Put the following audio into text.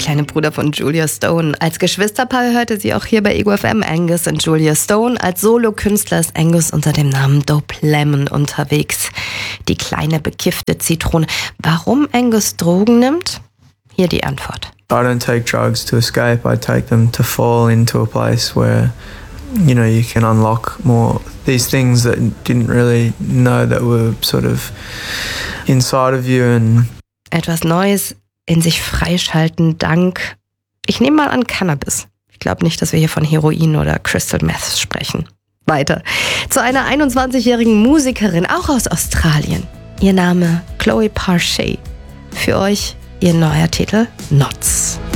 kleine Bruder von Julia Stone. Als Geschwisterpaar hörte sie auch hier bei Ego FM. Angus und Julia Stone. Als Solokünstler ist Angus unter dem Namen Dope Lemon unterwegs. Die kleine bekiffte Zitrone. Warum Angus Drogen nimmt? Hier die Antwort. I don't take drugs to escape. I take them to fall into a place where, you know, you can unlock more these things that didn't really know that were sort of inside of you. And Etwas Neues in sich freischalten dank, ich nehme mal an, Cannabis. Ich glaube nicht, dass wir hier von Heroin oder Crystal Meth sprechen. Weiter. Zu einer 21-jährigen Musikerin, auch aus Australien. Ihr Name Chloe Parche. Für euch ihr neuer Titel Knots.